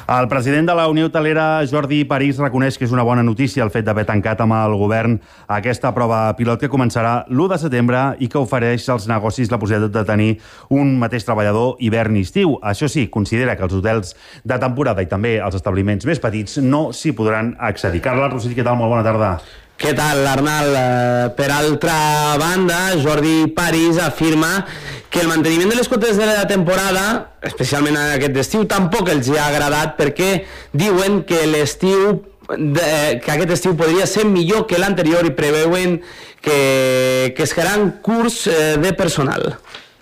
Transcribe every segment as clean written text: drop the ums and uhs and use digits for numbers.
El president de la Unió Hotelera, Jordi París, reconeix que és una bona notícia el fet d'haver tancat amb el govern aquesta prova pilot que començarà l'1 de setembre i que ofereix als negocis la possibilitat de tenir un mateix treballador hivern i estiu. Això sí, considera que els hotels de temporada i també els establiments més petits no s'hi podran accedir. Carla Rossell, què tal? Molt bona tarda. Què tal, Arnal? Per altra banda, Jordi París afirma que el manteniment de les cotes de la temporada, especialment en aquest estiu, tampoc els ha agradat perquè diuen que aquest estiu podria ser millor que l'anterior i preveuen que es faran curs de personal.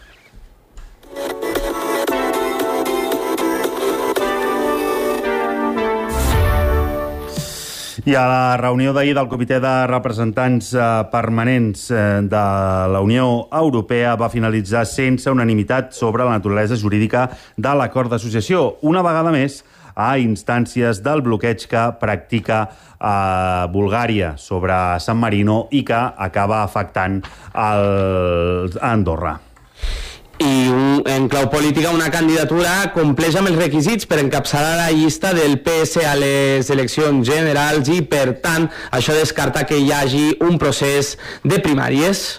I a la reunió d'ahir del Comitè de Representants Permanents de la Unió Europea va finalitzar sense unanimitat sobre la naturalesa jurídica de l'acord d'associació, una vegada més a instàncies del bloqueig que practica Bulgària sobre San Marino i que acaba afectant Andorra. I en clau política una candidatura compleix amb els requisits per encapçalar la llista del PS a les eleccions generals i, per tant, això descarta que hi hagi un procés de primàries.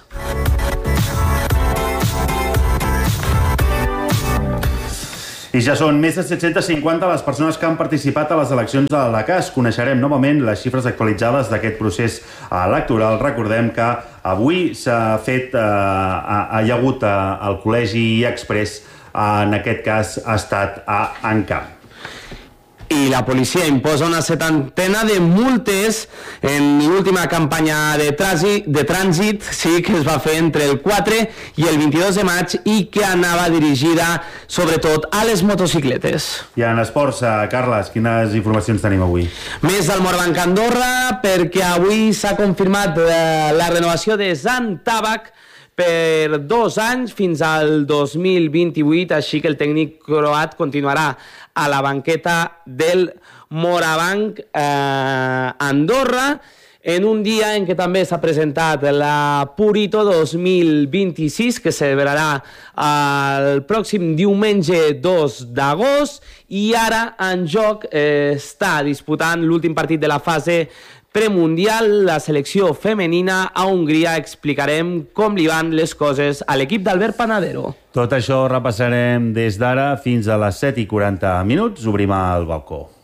I ja són més de 750 les persones que han participat a les eleccions de la CAS. Coneixerem novament les xifres actualitzades d'aquest procés electoral. Recordem que avui s'ha fet, hi ha hagut el Col·legi Express, en aquest cas ha estat a Encamp. I la policia imposa una setantena de multes en l'última campanya de trànsit que es va fer entre el 4 i el 22 de maig i que anava dirigida sobretot a les motocicletes. I en esports, Carles, quines informacions tenim avui? Més del Morabanc Andorra, perquè avui s'ha confirmat la renovació de Jan Tabak per 2 anys fins al 2028, així que el tècnic croat continuarà a la banqueta del Morabanc Andorra en un dia en què també s'ha presentat la Purito 2026, que se celebrarà el pròxim diumenge 2 d'agost, i ara en joc està disputant l'últim partit de la fase premundial, la selecció femenina a Hongria. Explicarem com li van les coses a l'equip d'Albert Panadero. Tot això repassarem des d'ara fins a les 7:40. Obrim el balcó.